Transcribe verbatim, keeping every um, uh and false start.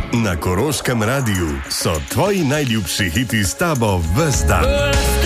Na Koroškem radiju so tvoji najljubši hiti s tabo ves dan.